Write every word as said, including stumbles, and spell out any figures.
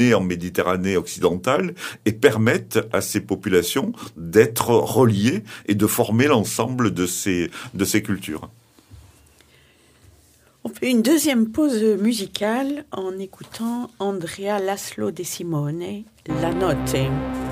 en Méditerranée occidentale et permettent à ces populations d'être reliées et de former l'ensemble de ces, de ces cultures. On fait une deuxième pause musicale en écoutant Andrea Laszlo De Simone, La Notte.